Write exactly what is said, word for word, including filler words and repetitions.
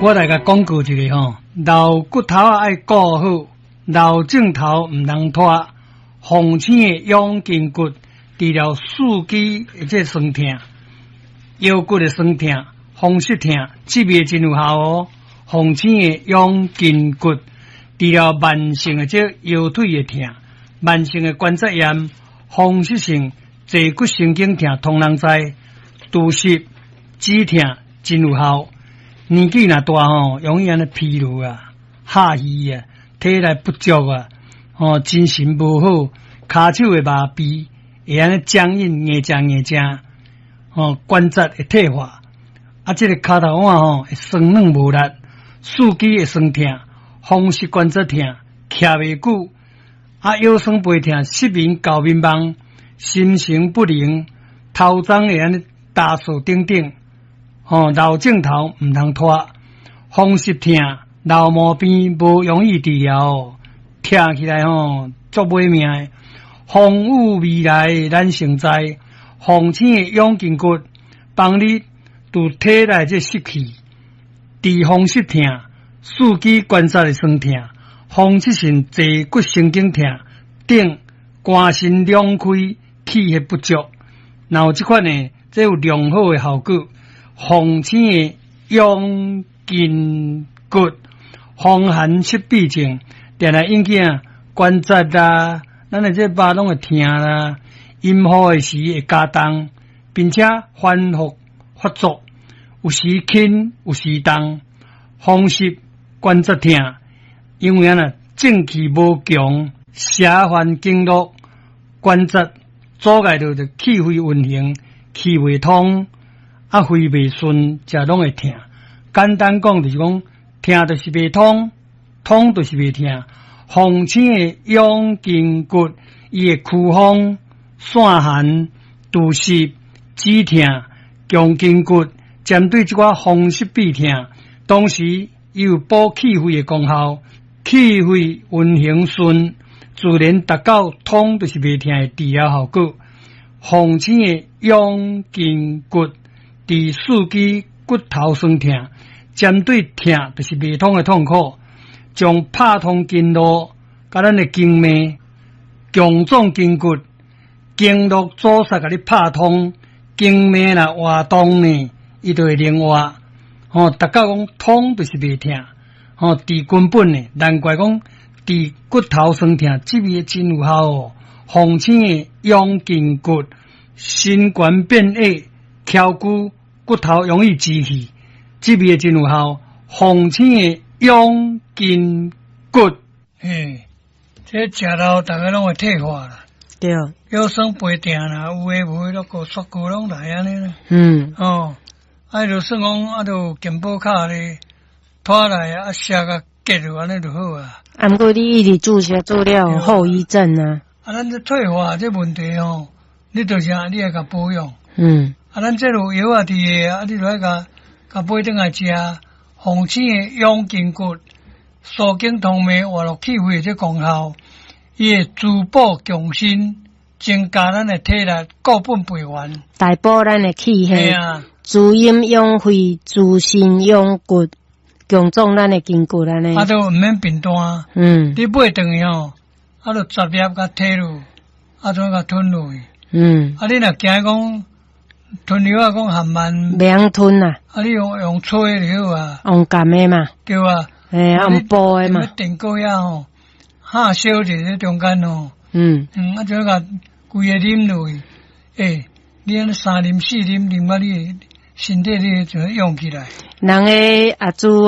我来甲广告一个吼，老骨头爱顾好，老镜头唔通拖。红星的养筋骨治疗四肢或者酸痛、腰骨的酸痛、风湿痛，这边真有效哦。红星的养筋骨治疗慢性的这腰腿的痛、慢性的关节炎、风湿性坐骨神经痛，通人知。拄湿、止痛真有效。年纪若大吼，容易安尼疲劳啊、下虚啊、体力不足啊。哦，精神无好，骹手会麻痹，会安尼僵硬、硬正硬正，哦，关节会退化，啊，这个骹头腕吼会酸软无力，四肢会酸痛，风湿关节痛，徛袂久，啊，腰酸背痛，失眠、搞迷茫，心神不宁，头鬃会安尼打扫等等，哦，老镜头唔通拖，风湿痛、老毛病无容易治疗哦。听起来吼足歹命的，风雨未来咱成灾，红星的养筋骨帮你拄体内这湿气，治风湿痛、四肢关节的酸痛、风湿性坐骨神经痛等肝肾两开、气血不足，然后这款呢，这有良好的效果。红星的养筋骨风寒湿痹症。定来引起啊关节啦，咱的这巴拢会痛啦，阴雨的时会加重，并且反复发作，有时轻，有时重，风湿关节痛，因为啊正气无强，邪烦经络，关节阻碍到的气血运行，气未通，啊肺未顺，才拢会痛。简单讲就是讲，痛就是未通。通就是袂痛，红星的养筋骨，伊会驱风、散寒、除湿、止痛、强筋骨，针对这款风湿痹痛，同时伊有补气血的功效，气血运行顺，自然达到通就是袂痛的治疗效果。红星的养筋骨，治四肢骨头酸痛，针对痛就是袂通的痛苦。将拍通经络，甲咱的经脉、强壮筋骨、经络阻塞，甲你拍通，经脉啦活动呢，伊就会灵活。吼、哦，大家讲通就是袂痛，吼、哦，治根本呢，难怪讲治骨头酸痛，这味真有效哦。红星的养筋骨，心冠变矮、翘骨、骨头容易积气，这味真有效。红星的养筋骨，嘿，这食了大家拢会退化啦。 对， 腰酸背痛啦，有诶无诶，都骨缩骨拢来安尼啦。 嗯， 哦，啊，就算讲啊，就健保卡咧，拖来啊，食个结落安尼就好啊。 啊，毋过你一直注射做了后遗症啊。 啊，咱这退化这问题哦，你就是啊，你要甲保养。 嗯。 啊，咱这路药啊，伫个啊，你就要甲甲买转来食。红星的养筋骨，疏经通脉，活络气血这功效，伊会滋补强身，增加咱的体力，固本培元， 大补咱的气血， 啊， 滋阴养肺，滋肾养骨，强壮咱的筋骨安尼。 啊，都毋免平单。 嗯。 你买顿吼，啊，就十粒甲摕落，啊，怎甲吞落去？ 嗯。 啊，你若惊讲。吞药啊，讲含慢， 袂晓吞啊！ 啊，你用用吹就好啊， 用甘的嘛， 对啊， 诶，用煲的嘛， 电锅呀吼，下烧伫咧中间吼， 嗯， 嗯，啊，就甲规个啉落去，诶，你安尼三啉四啉啉啊，你身体你就用起来。 人诶阿姊。